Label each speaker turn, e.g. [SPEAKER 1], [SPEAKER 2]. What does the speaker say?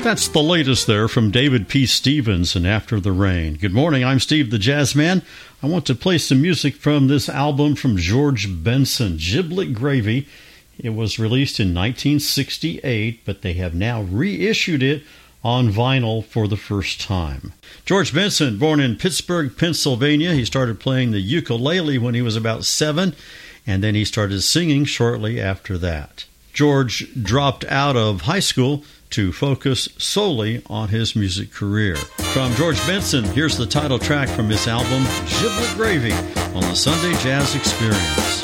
[SPEAKER 1] That's the latest there from David P. Stevens and After the Rain. Good morning, I'm Steve the Jazz Man. I want to play some music from this album from George Benson, Giblet Gravy. It was released in 1968, but they have now reissued it on vinyl for the first time. George Benson, born in Pittsburgh, Pennsylvania, he started playing the ukulele when he was about 7, and then he started singing shortly after that. George dropped out of high school to focus solely on his music career. From George Benson, here's the title track from his album, Giblet Gravy, on the Sunday Jazz Experience.